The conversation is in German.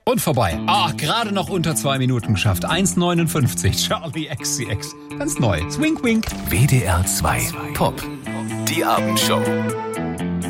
Und vorbei. Gerade noch unter 2 Minuten geschafft. 1,59. Charlie XCX. Ganz neu. Swing Wink. WDR 2 Pop. Die Abendshow.